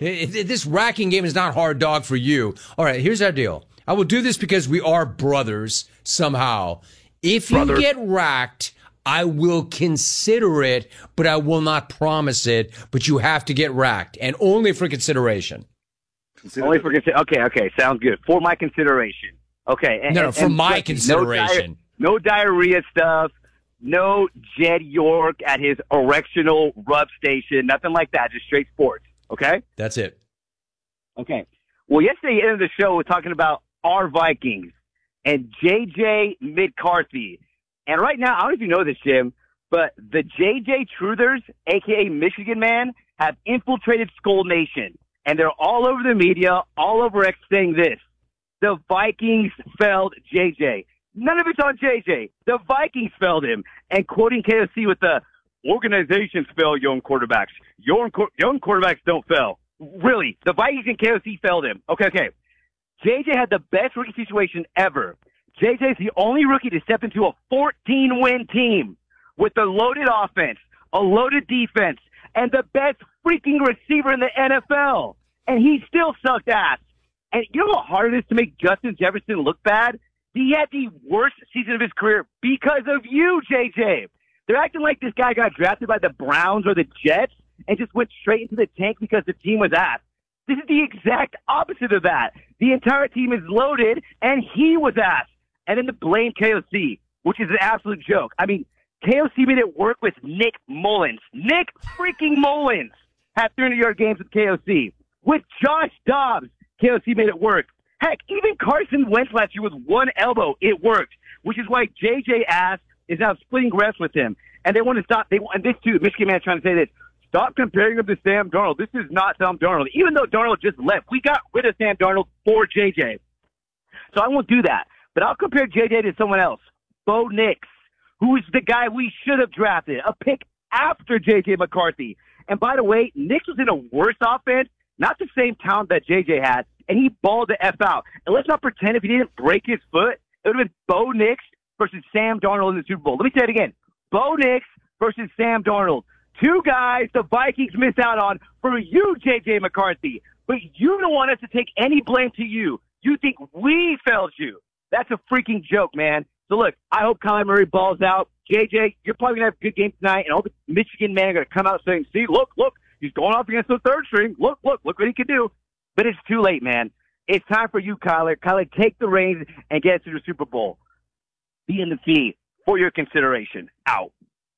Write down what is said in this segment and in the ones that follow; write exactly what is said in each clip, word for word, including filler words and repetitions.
It, it, this racking game is not hard dog for you. All right, here's our deal. I will do this because we are brothers somehow. If you Brother. get racked, I will consider it, but I will not promise it. But you have to get racked, and only for consideration. Consider only for consideration. Okay, okay, sounds good. For my consideration. Okay. And, no, no, and, for and my like, consideration. No, di- no diarrhea stuff. No Jed York at his erectional rub station. Nothing like that. Just straight sports. Okay? That's it. Okay. Well, yesterday, end of the show, we're talking about our Vikings and J J McCarthy. And right now, I don't know if you know this, Jim, but the J J Truthers, a k a. Michigan Man, have infiltrated Skull Nation. And they're all over the media, all over X saying this. The Vikings failed J J. None of it's on J J. The Vikings failed him. And quoting K O C with the organizations fail young quarterbacks. Young, young quarterbacks don't fail. Really, the Vikings and K O C failed him. Okay, okay. J J had the best rookie situation ever. J J is the only rookie to step into a fourteen-win team with a loaded offense, a loaded defense, and the best freaking receiver in the N F L. And he still sucked ass. And you know how hard it is to make Justin Jefferson look bad? He had the worst season of his career because of you, J J. They're acting like this guy got drafted by the Browns or the Jets and just went straight into the tank because the team was ass. This is the exact opposite of that. The entire team is loaded, and he was ass. And then to blame K O C, which is an absolute joke. I mean, K O C made it work with Nick Mullins. Nick freaking Mullins had three hundred-yard games with K O C. With Josh Dobbs, K O C made it work. Heck, even Carson Wentz last year with one elbow, it worked, which is why J J ass is now splitting reps with him. And they want to stop. They And this, too, Michigan Man is trying to say this. Stop comparing him to Sam Darnold. This is not Sam Darnold. Even though Darnold just left, we got rid of Sam Darnold for J J. So I won't do that. But I'll compare J J to someone else. Bo Nix, who is the guy we should have drafted, a pick after J J McCarthy. And by the way, Nix was in a worse offense, not the same talent that J J had, and he balled the F out. And let's not pretend if he didn't break his foot, it would have been Bo Nix versus Sam Darnold in the Super Bowl. Let me say it again. Bo Nix versus Sam Darnold. Two guys the Vikings miss out on for you, J J McCarthy. But you don't want us to take any blame to you. You think we failed you. That's a freaking joke, man. So, look, I hope Kyler Murray balls out. J J, you're probably going to have a good game tonight, and all the Michigan men are going to come out saying, see, look, look, he's going off against the third string. Look, look, look what he can do. But it's too late, man. It's time for you, Kyler. Kyler, take the reins and get us to the Super Bowl. Be in the fee for your consideration. Out.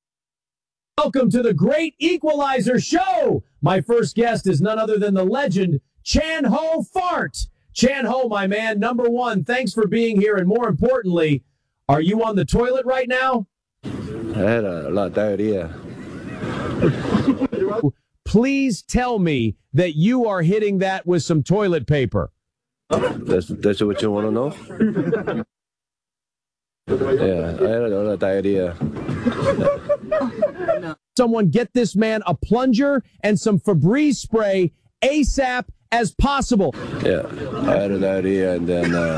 Welcome to the Great Equalizer Show. My first guest is none other than the legend, Chan Ho Fart. Chan Ho, my man, number one, thanks for being here. And more importantly, are you on the toilet right now? I had a lot of diarrhea. Please tell me that you are hitting that with some toilet paper. That's, that's what you want to know? Yeah, I had a lot of diarrhea. Someone get this man a plunger and some Febreze spray ASAP as possible. Yeah, I had a diarrhea and then... Uh...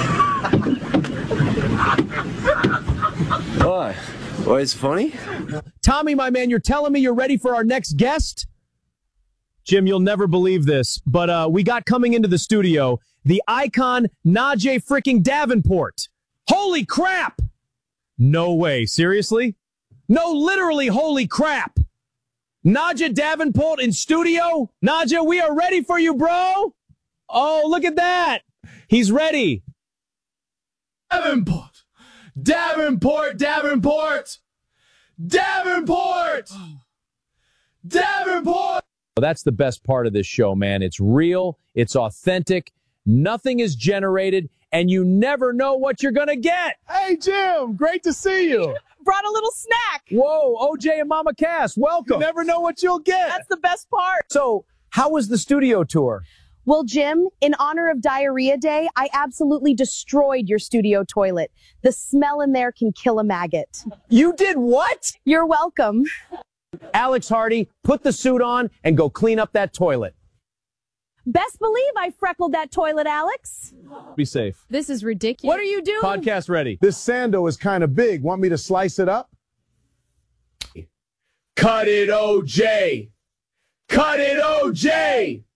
Why? Why, it's funny? Tommy, my man, you're telling me you're ready for our next guest? Jim, you'll never believe this, but uh, we got coming into the studio the icon Najee freaking Davenport. Holy crap! No way. Seriously? No, literally, holy crap. Najee Davenport in studio? Najee, we are ready for you, bro. Oh, look at that. He's ready. Davenport. Davenport, Davenport. Davenport. Davenport. Well, that's the best part of this show, man. It's real. It's authentic. Nothing is generated, and you never know what you're going to get. Hey, Jim. Great to see you. Brought a little snack. Whoa, O J and Mama Cass, welcome. You never know what you'll get. That's the best part. So, how was the studio tour? Well, Jim, in honor of Diarrhea Day, I absolutely destroyed your studio toilet. The smell in there can kill a maggot. You did what? You're welcome. Alex Hardy, put the suit on and go clean up that toilet. Best believe I freckled that toilet, Alex. Be safe. This is ridiculous. What are you doing? Podcast ready. This sando is kind of big. Want me to slice it up? Cut it, O J. Cut it, O J.